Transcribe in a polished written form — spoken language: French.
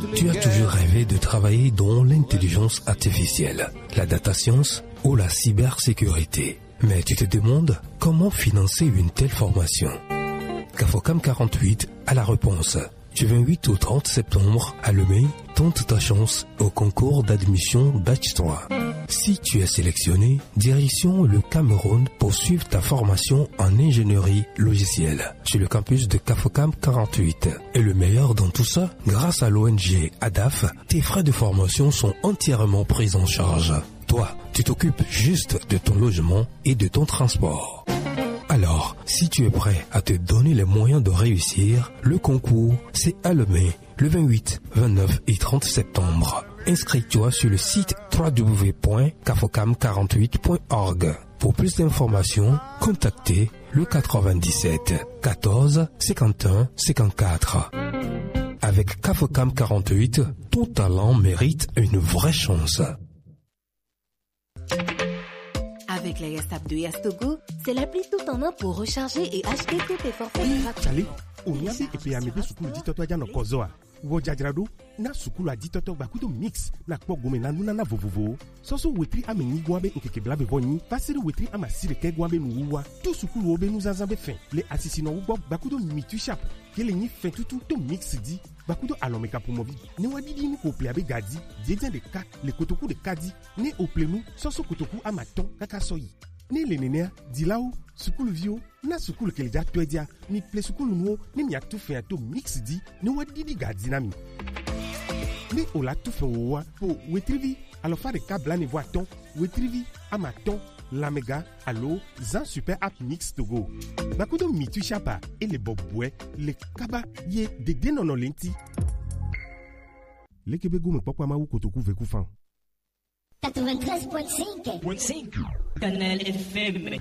Tu as toujours rêvé de travailler dans l'intelligence artificielle, la data science ou la cybersécurité. Mais tu te demandes comment financer une telle formation. CAFOCAM 48 a la réponse. Du 28 au 30 septembre à Lemay, tente ta chance au concours d'admission Batch 3. Si tu es sélectionné, direction le Cameroun pour suivre ta formation en ingénierie logicielle sur le campus de CAFOCAM 48. Et le meilleur dans tout ça, grâce à l'ONG ADAF, tes frais de formation sont entièrement pris en charge. Toi, tu t'occupes juste de ton logement et de ton transport. Alors, si tu es prêt à te donner les moyens de réussir, le concours, c'est à Lemay, le 28, 29 et 30 septembre. Inscris-toi sur le site www.cafocam48.org. Pour plus d'informations, contactez le 97 14 51 54. Avec CAFOCAM 48, ton talent mérite une vraie chance. Avec la YesApp de Yastogo, c'est l'appli tout en un pour recharger et acheter tous tes forfaits gratuits. Allez, on y a et puis à mes sukulu dit toto jano kozoa. Wo jadrado na sukulu a dit toto bakuto mix na kpo gome na nuna na vovovo. Soso wetri ame ni gwabe nkeke blabe boni, fasiri wetri ama sire ke gwabe nuwa. Tout sukulu obe nous azambe fin. Les assisino ubo bakuto mitu chap. Kele ni fin tutu to mix di. Bakudo alomeka pour mobi. Ne wadidi ni ko pleabe gadi, dien de ka, le kotoku de kadi, ne oplenu, soso kotoku amaton kaka soyi. Ne le nenea, dilao, sukulu vio, na sukulu kelja twedia, ni ple sukulu nuo, ni mi atu fe ato mix di, ne wadidi gadi nami. Ne ola tu fe owa, po wetrivi, alo fa de kabla ne voa ton, wetrivi, amaton, la mega, allo, zan super app mix togo. Bakudo mitu chapa, et le bobwe, le kaba, ye, de denono lenti. Le kebego me pokwa ma ou kotoku veku fan. 93.5 Canal FM.